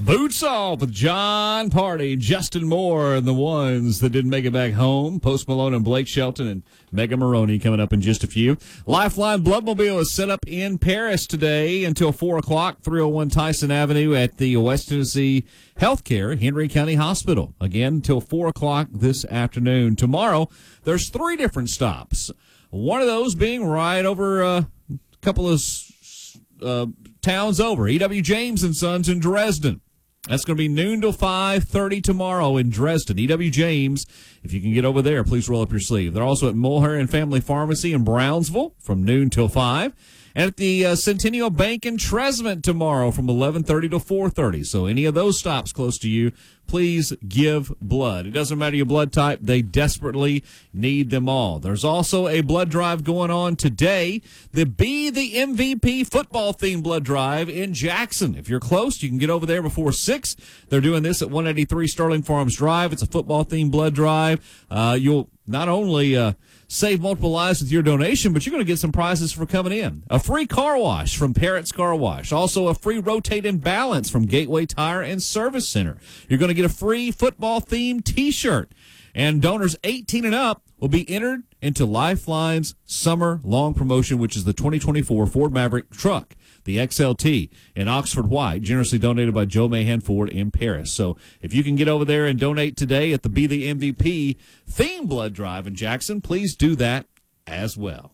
Boots Off with John Party, Justin Moore, and the ones that didn't make it back home. Post Malone and Blake Shelton and Megan Maroney coming up in just a few. Lifeline Bloodmobile is set up in Paris today until 4 o'clock, 301 Tyson Avenue at the West Tennessee Healthcare Henry County Hospital. Again, until 4 o'clock this afternoon. Tomorrow, there's 3 different stops. One of those being right over a couple of towns over, E.W. James and Sons in Dresden. That's going to be noon till 5:30 tomorrow in Dresden. E.W. James, if you can get over there, please roll up your sleeve. They're also at Mulher and Family Pharmacy in Brownsville from noon till 5. And at the Centennial Bank in Trezevant tomorrow from 11:30 to 4:30. So any of those stops close to you, please give blood. It doesn't matter your blood type. They desperately need them all. There's also a blood drive going on today. The Be the MVP football-themed blood drive in Jackson. If you're close, you can get over there before 6. They're doing this at 183 Sterling Farms Drive. It's a football-themed blood drive. You'll not only save multiple lives with your donation, but you're going to get some prizes for coming in. A free car wash from Parrott's Car Wash. Also a free Rotate and Balance from Gateway Tire and Service Center. You're going to get a free football-themed T-shirt. And donors 18 and up will be entered into Lifeline's Summer Long Promotion, which is the 2024 Ford Maverick truck, the XLT in Oxford White, generously donated by Joe Mahan Ford in Paris. So if you can get over there and donate today at the Be the MVP theme blood drive in Jackson, please do that as well.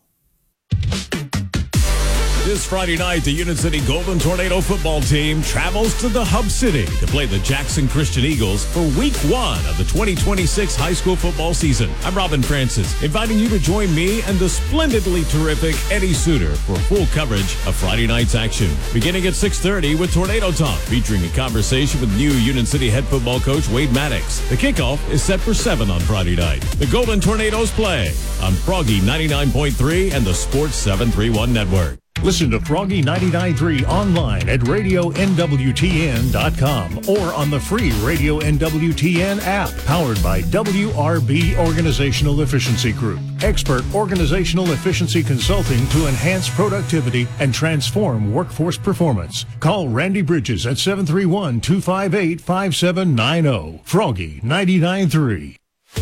This Friday night, the Union City Golden Tornado football team travels to the Hub City to play the Jackson Christian Eagles for Week 1 of the 2026 high school football season. I'm Robin Francis, inviting you to join me and the splendidly terrific Eddie Suter for full coverage of Friday night's action. Beginning at 6:30 with Tornado Talk, featuring a conversation with new Union City head football coach Wade Maddox. The kickoff is set for 7 on Friday night. The Golden Tornadoes play on Froggy 99.3 and the Sports 731 Network. Listen to Froggy 99.3 online at RadioNWTN.com or on the free Radio NWTN app, powered by WRB Organizational Efficiency Group. Expert organizational efficiency consulting to enhance productivity and transform workforce performance. Call Randy Bridges at 731-258-5790. Froggy 99.3.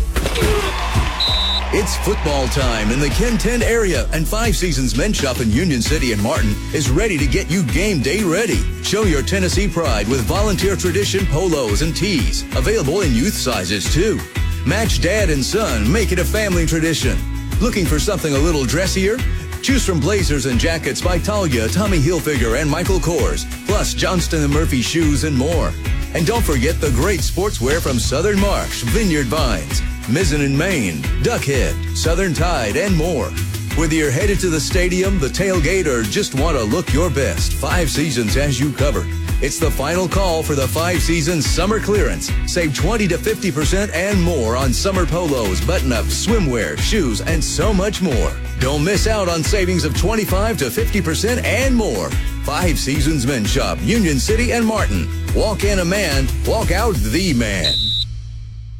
It's football time in the Ken 10 area, and Five Seasons Men's Shop in Union City and Martin is ready to get you game day ready. Show your Tennessee pride with Volunteer Tradition polos and tees, available in youth sizes too. Match dad and son, make it a family tradition. Looking for something a little dressier? Choose from blazers and jackets by Talia, Tommy Hilfiger, and Michael Kors, plus Johnston & Murphy shoes and more. And don't forget the great sportswear from Southern Marsh, Vineyard Vines, Mizzen and Maine, Duckhead, Southern Tide, and more. Whether you're headed to the stadium, the tailgate, or just want to look your best, Five Seasons has you covered. It's the final call for the Five Seasons Summer Clearance. Save 20 to 50% and more on summer polos, button-ups, swimwear, shoes, and so much more. Don't miss out on savings of 25 to 50% and more. Five Seasons Men's Shop, Union City and Martin. Walk in a man, walk out the man.